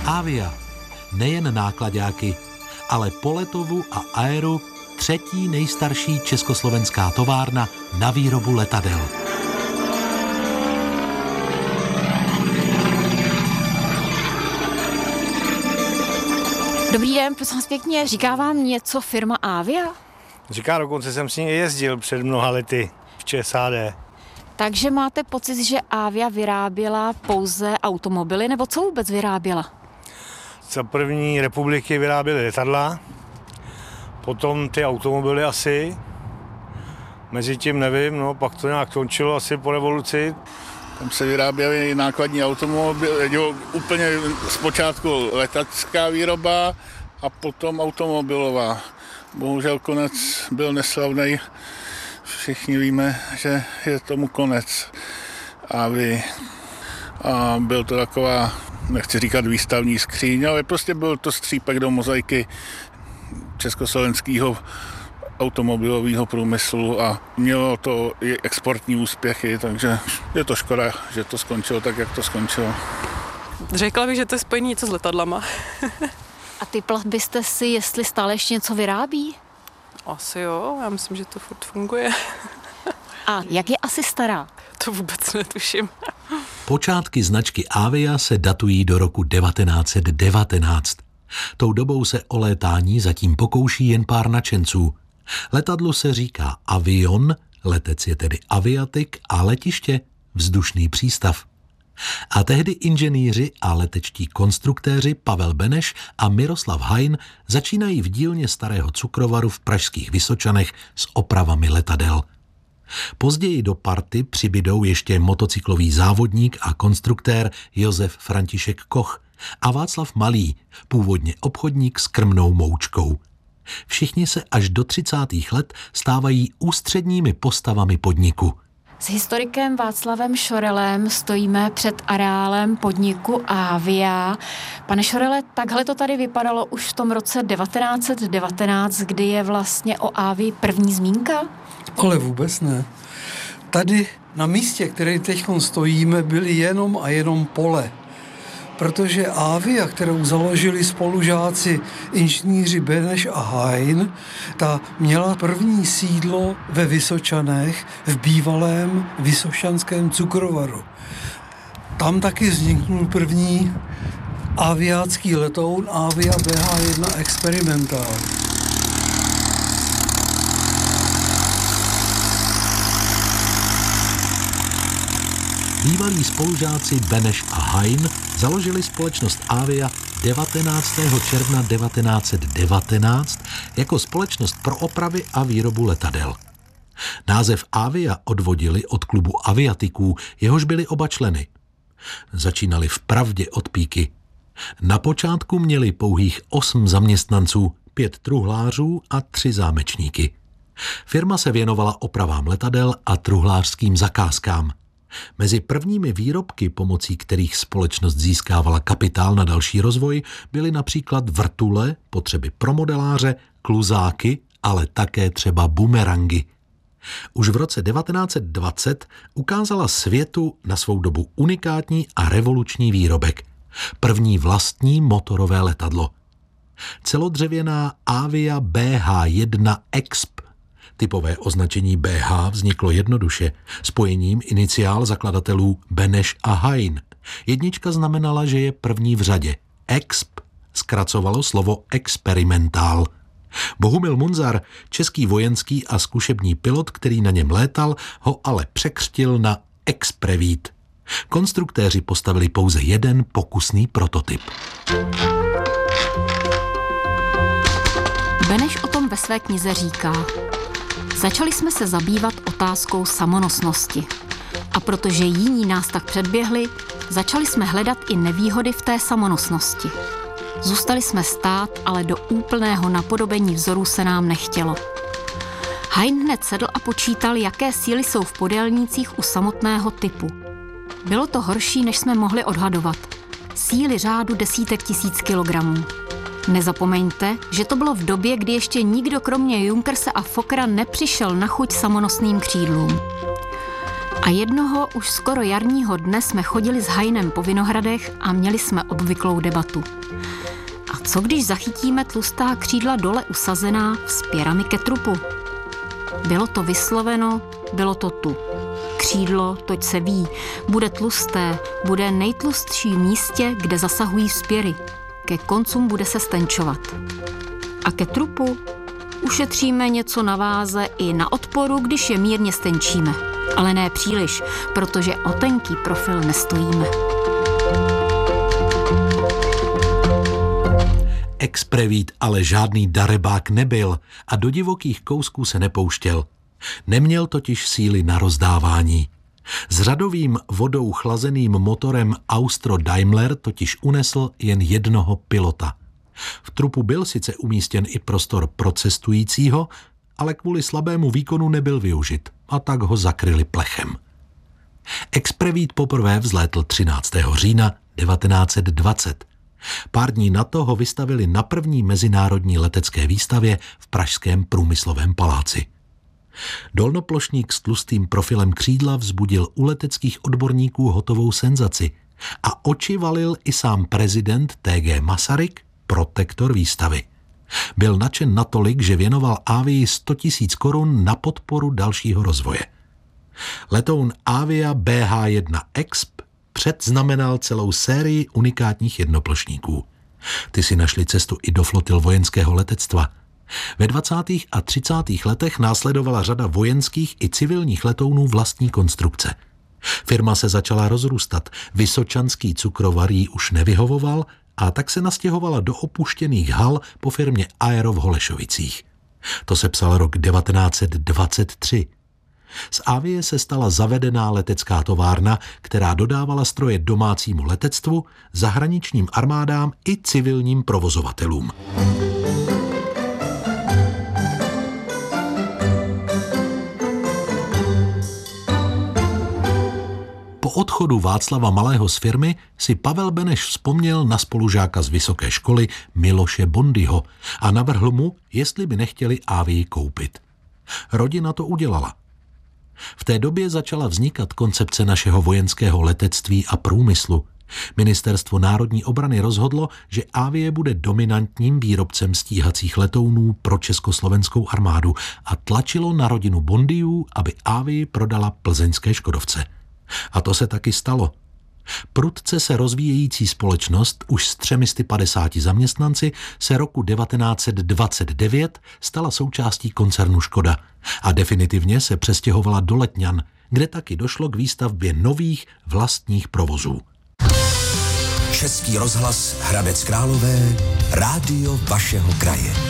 Avia. Nejen náklaďáky, ale po Letovu a Aeru třetí nejstarší československá továrna na výrobu letadel. Dobrý den, prosím vás pěkně, říká vám něco firma Avia? Říká, dokonce jsem s ní jezdil před mnoha lety v ČSAD. Takže máte pocit, že Avia vyráběla pouze automobily, nebo co vůbec vyráběla? Za první republiky vyráběly letadla, potom ty automobily asi, mezitím nevím, no pak to nějak končilo asi po revoluci. Tam se vyráběly nákladní automobily, úplně zpočátku letecká výroba a potom automobilová. Bohužel konec byl neslavný, všichni víme, že je tomu konec. A byl to taková, nechci říkat výstavní skříň, ale prostě byl to střípek do mozaiky československého automobilového průmyslu a mělo to i exportní úspěchy, takže je to škoda, že to skončilo tak, jak to skončilo. Řekla bych, že to je spojení něco s letadlama. A typla byste si, jestli stále ještě něco vyrábí? Asi jo, já myslím, že to furt funguje. A jak je asi stará? To vůbec netuším. Počátky značky Avia se datují do roku 1919. Tou dobou se o létání zatím pokouší jen pár nadšenců. Letadlu se říká avion, letec je tedy aviatik a letiště vzdušný přístav. A tehdy inženýři a letečtí konstruktéři Pavel Beneš a Miroslav Hein začínají v dílně starého cukrovaru v pražských Vysočanech s opravami letadel. Později do party přibydou ještě motocyklový závodník a konstruktér Josef František Koch a Václav Malý, původně obchodník s krmnou moučkou. Všichni se až do 30. let stávají ústředními postavami podniku. S historikem Václavem Šorelem stojíme před areálem podniku Avia. Pane Šorele, takhle to tady vypadalo už v tom roce 1919, kdy je vlastně o Avii první zmínka? Ale vůbec ne. Tady na místě, které teď stojíme, byly jenom a jenom pole. Protože Avia, kterou založili spolužáci inženýři Beneš a Hein, ta měla první sídlo ve Vysočanech v bývalém vysočanském cukrovaru. Tam taky vzniknul první aviácký letoun Avia BH-1 Experimental. Bývalí spolužáci Beneš a Hein založili společnost Avia 19. června 1919 jako společnost pro opravy a výrobu letadel. Název Avia odvodili od klubu aviatiků, jehož byli oba členy. Začínali vpravdě od píky. Na počátku měli pouhých 8 zaměstnanců, 5 truhlářů a 3 zámečníky. Firma se věnovala opravám letadel a truhlářským zakázkám. Mezi prvními výrobky, pomocí kterých společnost získávala kapitál na další rozvoj, byly například vrtule, potřeby pro modeláře, kluzáky, ale také třeba bumerangy. Už v roce 1920 ukázala světu na svou dobu unikátní a revoluční výrobek. První vlastní motorové letadlo. Celodřevěná Avia BH-1 Exp. Typové označení BH vzniklo jednoduše, spojením iniciál zakladatelů Beneš a Hein. Jednička znamenala, že je první v řadě. Exp zkracovalo slovo experimentál. Bohumil Munzar, český vojenský a zkušební pilot, který na něm létal, ho ale překřtil na Exprevít. Konstruktéři postavili pouze jeden pokusný prototyp. Beneš o tom ve své knize říká: začali jsme se zabývat otázkou samonosnosti. A protože jiní nás tak předběhli, začali jsme hledat i nevýhody v té samonosnosti. Zůstali jsme stát, ale do úplného napodobení vzorů se nám nechtělo. Hein hned sedl a počítal, jaké síly jsou v podélnících u samotného typu. Bylo to horší, než jsme mohli odhadovat. Síly řádu desítek tisíc kilogramů. Nezapomeňte, že to bylo v době, kdy ještě nikdo kromě Junkerse a Fokkera nepřišel na chuť samonosným křídlům. A jednoho už skoro jarního dne jsme chodili s Hajnem po vinohradech a měli jsme obvyklou debatu. A co když zachytíme tlustá křídla dole usazená vzpěrami ke trupu? Bylo to vysloveno, bylo to tu. Křídlo, toť se ví, bude tlusté, bude nejtlustší v místě, kde zasahují vzpěry. Ke koncům bude se stenčovat. A ke trupu ušetříme něco na váze i na odporu, když je mírně stenčíme. Ale ne příliš, protože o tenký profil nestojíme. Exprevít ale žádný darebák nebyl a do divokých kousků se nepouštěl. Neměl totiž síly na rozdávání. S řadovým vodou chlazeným motorem Austro Daimler totiž unesl jen jednoho pilota. V trupu byl sice umístěn i prostor pro cestujícího, ale kvůli slabému výkonu nebyl využit a tak ho zakryli plechem. Exprevít poprvé vzlétl 13. října 1920. Pár dní na to ho vystavili na první mezinárodní letecké výstavě v pražském Průmyslovém paláci. Dolnoplošník s tlustým profilem křídla vzbudil u leteckých odborníků hotovou senzaci a oči valil i sám prezident T.G. Masaryk, protektor výstavy. Byl nadšen natolik, že věnoval Avii 100 000 korun na podporu dalšího rozvoje. Letoun Avia BH-1 Exp předznamenal celou sérii unikátních jednoplošníků. Ty si našli cestu i do flotil vojenského letectva. Ve 20. a 30. letech následovala řada vojenských i civilních letounů vlastní konstrukce. Firma se začala rozrůstat, vysočanský cukrovar jí už nevyhovoval a tak se nastěhovala do opuštěných hal po firmě Aero v Holešovicích. To se psal rok 1923. Z Avie se stala zavedená letecká továrna, která dodávala stroje domácímu letectvu, zahraničním armádám i civilním provozovatelům. Po odchodu Václava Malého z firmy si Pavel Beneš vzpomněl na spolužáka z vysoké školy Miloše Bondyho a navrhl mu, jestli by nechtěli Avii koupit. Rodina to udělala. V té době začala vznikat koncepce našeho vojenského letectví a průmyslu. Ministerstvo národní obrany rozhodlo, že Avie bude dominantním výrobcem stíhacích letounů pro československou armádu a tlačilo na rodinu Bondyů, aby Avii prodala plzeňské Škodovce. A to se taky stalo. Prudce se rozvíjející společnost už s 350 zaměstnanci se roku 1929 stala součástí koncernu Škoda a definitivně se přestěhovala do Letňan, kde taky došlo k výstavbě nových vlastních provozů. Český rozhlas Hradec Králové, rádio vašeho kraje.